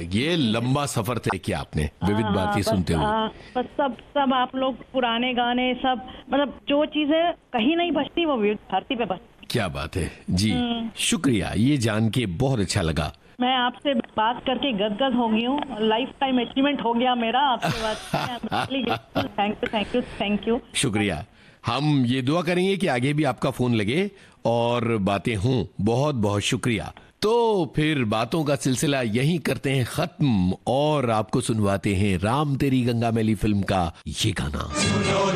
ये लंबा सफर तय किया आपने विविध भारती सुनते हुए। बस सब आप लोग पुराने गाने सब, मतलब जो चीजें कहीं नहीं बचती वो विविध भारती पे बचती। क्या बात है जी, शुक्रिया, ये जान के बहुत अच्छा लगा। मैं आपसे बात करके गदगद हो गई हूँ, लाइफ टाइम अचीवमेंट हो गया मेरा आपसे बात। Thank you. शुक्रिया। हम ये दुआ करेंगे कि आगे भी आपका फोन लगे और बातें हों। बहुत बहुत शुक्रिया। तो फिर बातों का सिलसिला यहीं करते हैं खत्म और आपको सुनवाते हैं राम तेरी गंगा मैली फिल्म का ये गाना।